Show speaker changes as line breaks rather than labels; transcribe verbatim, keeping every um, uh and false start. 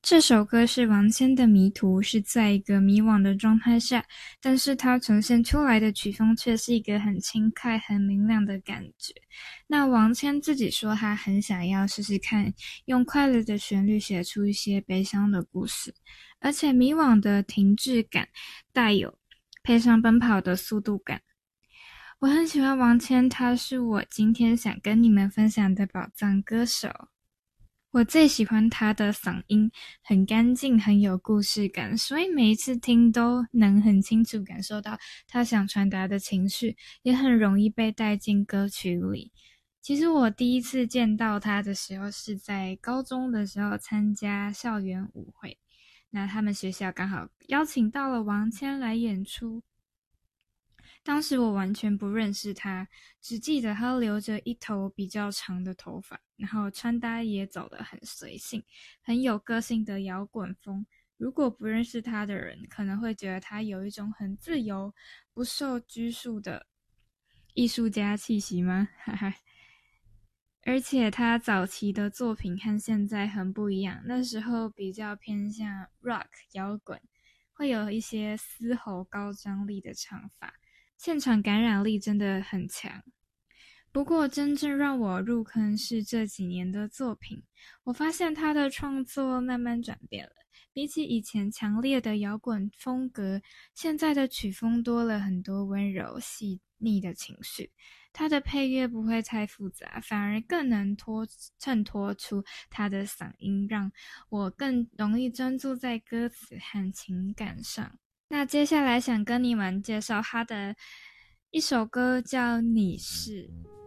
这首歌是王千的迷途，是在一个迷惘的状态下，但是它呈现出来的曲风却是一个很轻快很明亮的感觉。那王千自己说他很想要试试看用快乐的旋律写出一些悲伤的故事，而且迷惘的停滞感带有配上奔跑的速度感。我很喜欢王千，他是我今天想跟你们分享的宝藏歌手。我最喜欢他的嗓音，很干净，很有故事感，所以每一次听都能很清楚感受到他想传达的情绪，也很容易被带进歌曲里。其实我第一次见到他的时候是在高中的时候参加校园舞会，那他们学校刚好邀请到了王千来演出。当时我完全不认识他，只记得他留着一头比较长的头发，然后穿搭也走得很随性，很有个性的摇滚风。如果不认识他的人，可能会觉得他有一种很自由、不受拘束的艺术家气息吗？哈哈。而且他早期的作品和现在很不一样，那时候比较偏向 rock 摇滚，会有一些嘶吼高张力的唱法，现场感染力真的很强。不过真正让我入坑是这几年的作品，我发现他的创作慢慢转变了，比起以前强烈的摇滚风格，现在的曲风多了很多温柔细腻的情绪。他的配乐不会太复杂，反而更能托衬托出他的嗓音，让我更容易专注在歌词和情感上。那接下来想跟你们介绍他的一首歌叫《你是》。